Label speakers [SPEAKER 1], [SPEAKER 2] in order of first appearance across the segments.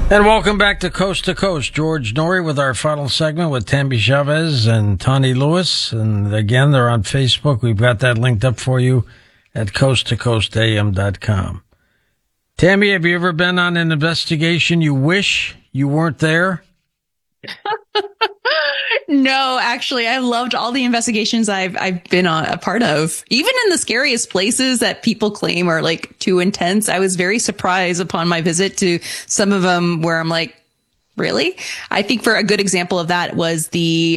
[SPEAKER 1] And welcome back to Coast. George Norrie with our final segment with Tammy Chavez and Tawny Lewis. And again, they're on Facebook. We've got that linked up for you at coasttocoastam.com. Tammy, have you ever been on an investigation you wish you weren't there?
[SPEAKER 2] No, actually, I loved all the investigations I've been a part of. Even in the scariest places that people claim are like too intense, I was very surprised upon my visit to some of them where I'm like, really? I think for a good example of that was the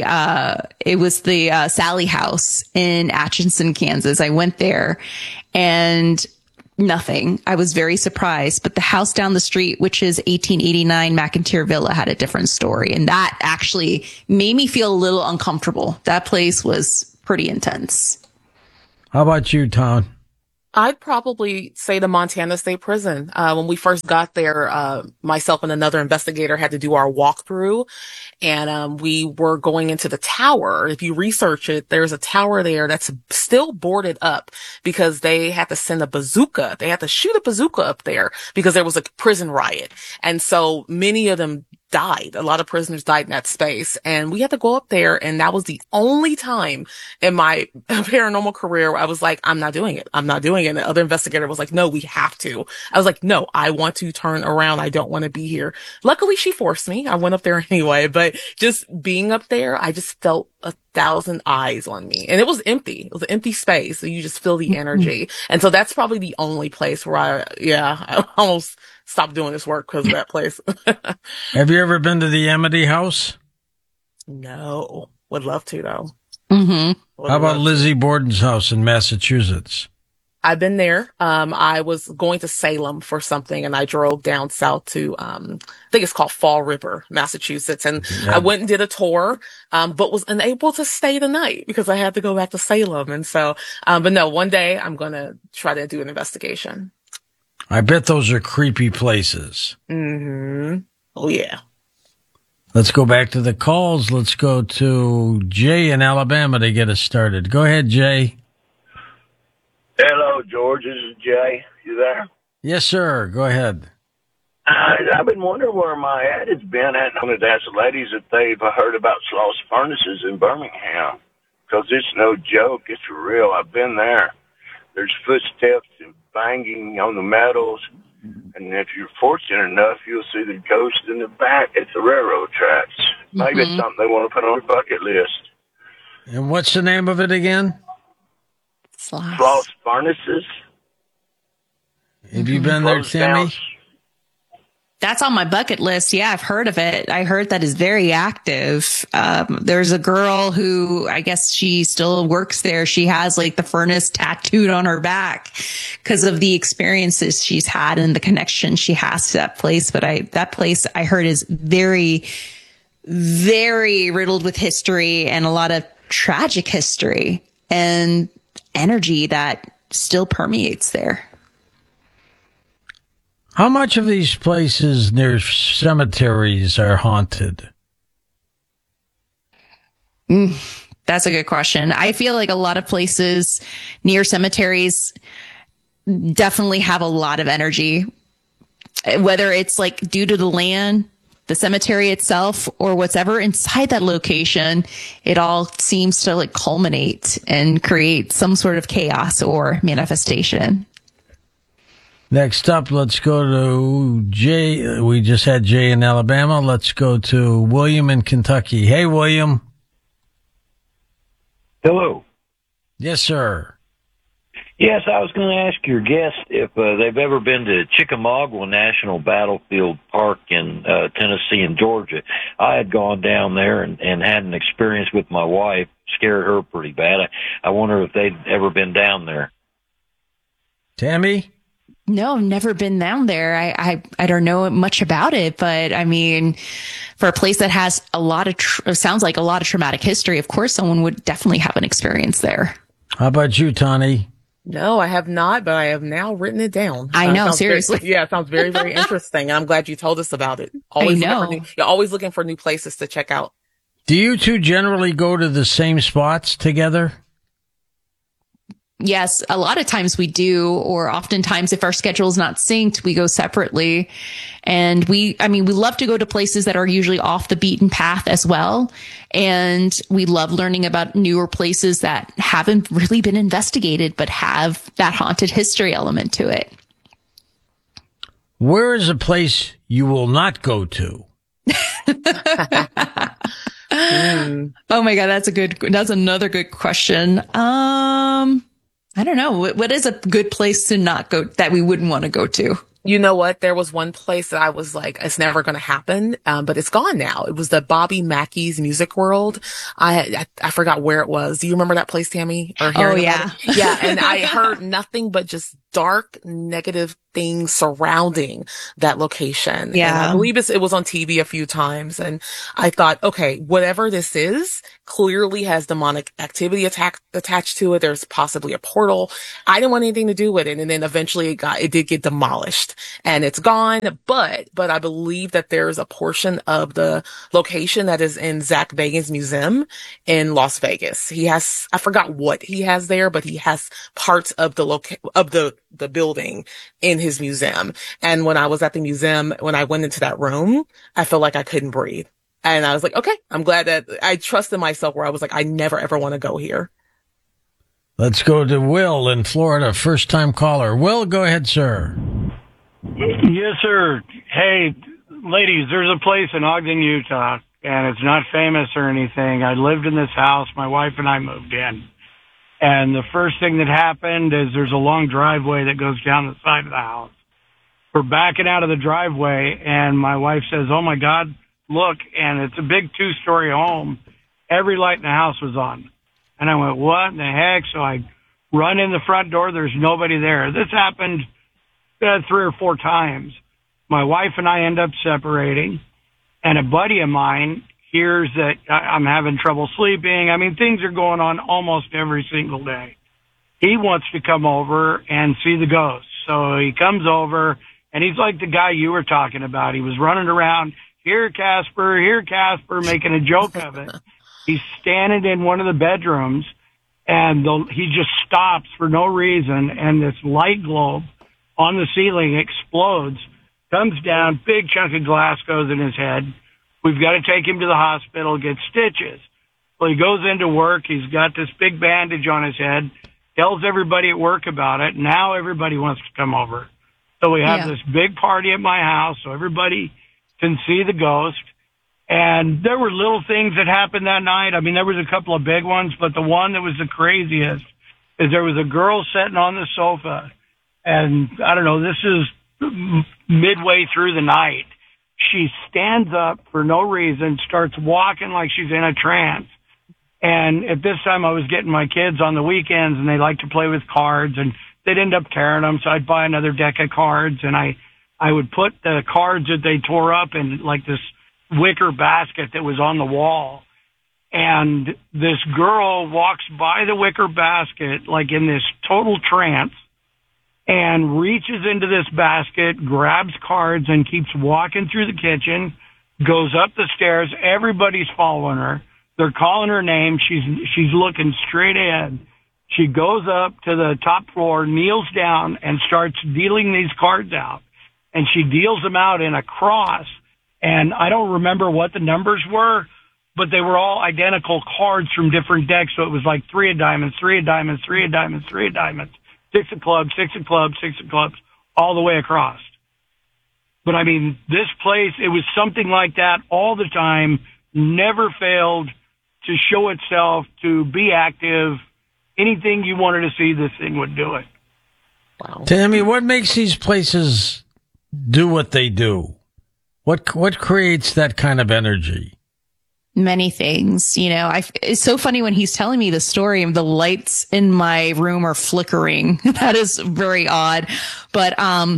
[SPEAKER 2] Sally House in Atchison, Kansas. I went there and nothing. I was very surprised, but the house down the street, which is 1889 McIntyre Villa, had a different story. And that actually made me feel a little uncomfortable. That place was pretty intense.
[SPEAKER 1] How about you, Tom?
[SPEAKER 3] I'd probably say the Montana State Prison. When we first got there, myself and another investigator had to do our walkthrough, and we were going into the tower. If you research it, there's a tower there that's still boarded up because they had to send a bazooka. They had to shoot a bazooka up there because there was a prison riot. And so many of them died. A lot of prisoners died in that space. And we had to go up there. And that was the only time in my paranormal career where I was like, I'm not doing it. I'm not doing it. And the other investigator was like, no, we have to. I was like, no, I want to turn around. I don't want to be here. Luckily, she forced me. I went up there anyway. But just being up there, I just felt 1,000 eyes on me. And it was empty. It was an empty space. So you just feel the energy. And so that's probably the only place where I almost stopped doing this work because of that place.
[SPEAKER 1] Have you ever been to the Amity House?
[SPEAKER 3] No. Would love to, though.
[SPEAKER 2] Mm-hmm.
[SPEAKER 1] How about Lizzie Borden's house in Massachusetts?
[SPEAKER 3] I've been there. I was going to Salem for something and I drove down south to, I think it's called Fall River, Massachusetts. And I went and did a tour, but was unable to stay the night because I had to go back to Salem. And so, but no, one day I'm going to try to do an investigation.
[SPEAKER 1] I bet those are creepy places.
[SPEAKER 3] Mm-hmm. Oh, yeah.
[SPEAKER 1] Let's go back to the calls. Let's go to Jay in Alabama to get us started. Go ahead, Jay.
[SPEAKER 4] Hello, George. This is Jay. You there?
[SPEAKER 1] Yes, sir. Go ahead.
[SPEAKER 4] I've been wondering where my ad has been at. I wanted to ask the ladies if they've heard about Sloss Furnaces in Birmingham. Because it's no joke. It's real. I've been there. There's footsteps and banging on the metals. And if you're fortunate enough, you'll see the ghost in the back at the railroad tracks. Maybe it's something they want to put on their bucket list.
[SPEAKER 1] And what's the name of it again?
[SPEAKER 4] Sloss Furnaces.
[SPEAKER 1] Have you been there, Tammy?
[SPEAKER 2] That's on my bucket list. Yeah, I've heard of it. I heard that is very active. There's a girl who, I guess she still works there. She has like the furnace tattooed on her back because of the experiences she's had and the connection she has to that place. But that place I heard is very, very riddled with history and a lot of tragic history and energy that still permeates there.
[SPEAKER 1] How much of these places near cemeteries are haunted?
[SPEAKER 2] That's a good question. I feel like a lot of places near cemeteries definitely have a lot of energy, whether it's like due to the land, the cemetery itself, or whatever inside that location. It all seems to like culminate and create some sort of chaos or manifestation.
[SPEAKER 1] Next up, let's go to Jay. We just had Jay in Alabama. Let's go to William in Kentucky. Hey, William.
[SPEAKER 5] Hello.
[SPEAKER 1] Yes, sir.
[SPEAKER 5] Yes, I was going to ask your guest if they've ever been to Chickamauga National Battlefield Park in Tennessee and Georgia. I had gone down there and had an experience with my wife, scared her pretty bad. I wonder if they'd ever been down there.
[SPEAKER 1] Tammy?
[SPEAKER 2] No, I've never been down there. I don't know much about it, but I mean, for a place that has a lot of, sounds like a lot of traumatic history, of course, someone would definitely have an experience there.
[SPEAKER 1] How about you, Tawny?
[SPEAKER 3] No, I have not, but I have now written it down.
[SPEAKER 2] I know, seriously.
[SPEAKER 3] It sounds very, very interesting. And I'm glad you told us about it.
[SPEAKER 2] I know.
[SPEAKER 3] You're always looking for new places to check out.
[SPEAKER 1] Do you two generally go to the same spots together?
[SPEAKER 2] Yes, a lot of times we do, or oftentimes if our schedule is not synced, we go separately. And we love to go to places that are usually off the beaten path as well. And we love learning about newer places that haven't really been investigated, but have that haunted history element to it.
[SPEAKER 1] Where is a place you will not go to?
[SPEAKER 2] Oh my God, that's another good question. I don't know. What is a good place to not go that we wouldn't want to go to?
[SPEAKER 3] You know what? There was one place that I was like, it's never going to happen. But it's gone now. It was the Bobby Mackey's Music World. I forgot where it was. Do you remember that place, Tammy? Or
[SPEAKER 2] oh yeah.
[SPEAKER 3] Yeah. And I heard nothing but just dark, negative things surrounding that location.
[SPEAKER 2] Yeah.
[SPEAKER 3] And I believe it was on TV a few times. And I thought, okay, whatever this is clearly has demonic activity attached to it. There's possibly a portal. I didn't want anything to do with it. And then eventually it did get demolished and it's gone. But I believe that there's a portion of the location that is in Zach Bagans' museum in Las Vegas. He has, I forgot what he has there, but he has parts of the building in his museum. And when I was at the museum, when I went into that room, I felt like I couldn't breathe. And I was like, okay, I'm glad that I trusted myself where I was like, I never ever want to go here.
[SPEAKER 1] Let's go to Will in Florida, first time caller. Will, go ahead, sir.
[SPEAKER 6] Yes, sir. Hey, ladies, there's a place in Ogden, Utah, and it's not famous or anything. I lived in this house. My wife and I moved in. And the first thing that happened is there's a long driveway that goes down the side of the house. We're backing out of the driveway, and my wife says, oh, my God, look, and it's a big 2-story home. Every light in the house was on. And I went, what in the heck? So I run in the front door. There's nobody there. This happened 3 or 4 times. My wife and I end up separating, and a buddy of mine hears that I'm having trouble sleeping. I mean, things are going on almost every single day. He wants to come over and see the ghost. So he comes over, and he's like the guy you were talking about. He was running around, here, Casper, making a joke of it. He's standing in one of the bedrooms, and he just stops for no reason, and this light globe on the ceiling explodes, comes down, big chunk of glass goes in his head. We've got to take him to the hospital, get stitches. Well, he goes into work. He's got this big bandage on his head, tells everybody at work about it. Now everybody wants to come over. So we have this big party at my house so everybody can see the ghost. And there were little things that happened that night. I mean, there was a couple of big ones, but the one that was the craziest is there was a girl sitting on the sofa. And I don't know, this is midway through the night. She stands up for no reason, starts walking like she's in a trance. And at this time I was getting my kids on the weekends and they like to play with cards and they'd end up tearing them. So I'd buy another deck of cards and I would put the cards that they tore up in like this wicker basket that was on the wall. And this girl walks by the wicker basket like in this total trance and reaches into this basket, grabs cards, and keeps walking through the kitchen, goes up the stairs. Everybody's following her. They're calling her name. She's looking straight ahead. She goes up to the top floor, kneels down, and starts dealing these cards out. And she deals them out in a cross. And I don't remember what the numbers were, but they were all identical cards from different decks. So it was like 3 of diamonds, 3 of diamonds, 3 of diamonds, 3 of diamonds. 6 of clubs, 6 of clubs, 6 of clubs, all the way across. But I mean, this place, it was something like that all the time, never failed to show itself, to be active. Anything you wanted to see, this thing would do it.
[SPEAKER 3] Wow.
[SPEAKER 1] Tammy, what makes these places do what they do? What creates that kind of energy?
[SPEAKER 2] Many things, you know. It's so funny when he's telling me the story and the lights in my room are flickering. That is very odd. But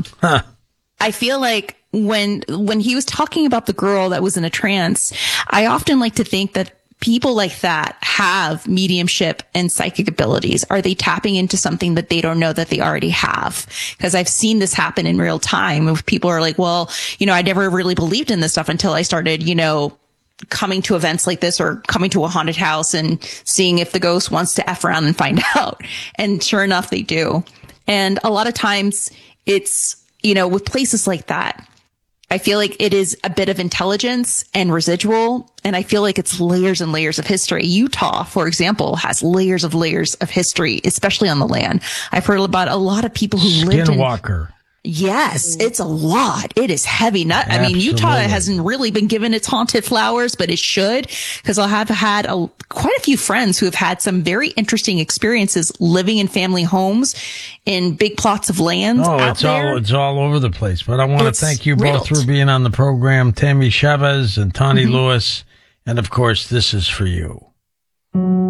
[SPEAKER 2] I feel like when he was talking about the girl that was in a trance, I often like to think that people like that have mediumship and psychic abilities. Are they tapping into something that they don't know that they already have? Because I've seen this happen in real time. If people are like, well, you know, I never really believed in this stuff until I started, you know, coming to events like this or coming to a haunted house and seeing if the ghost wants to F around and find out. And sure enough, they do. And a lot of times it's, with places like that, I feel like it is a bit of intelligence and residual. And I feel like it's layers and layers of history. Utah, for example, has layers of history, especially on the land. I've heard about a lot of people who lived in
[SPEAKER 1] Skinwalker.
[SPEAKER 2] Yes, it's a lot. It is heavy. Utah hasn't really been given its haunted flowers, but it should, because I have had quite a few friends who have had some very interesting experiences living in family homes in big plots of land.
[SPEAKER 1] Oh, it's all over the place. But I want to thank you both for being on the program, Tammy Chavez and Tani Lewis. And of course, this is for you.